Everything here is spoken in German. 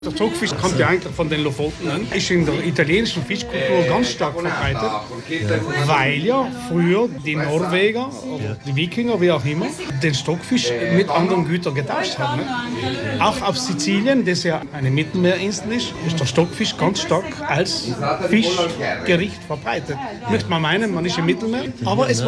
Der Stockfisch kommt ja eigentlich von den Lofoten an, ist in der italienischen Fischkultur ganz stark verbreitet, weil ja früher die Norweger oder die Wikinger, wie auch immer, den Stockfisch mit anderen Gütern getauscht haben. Ne? Auch auf Sizilien, das ja eine Mittelmeerinsel ist der Stockfisch ganz stark als Fischgericht verbreitet. Möchte man meinen, man ist im Mittelmeer, aber es war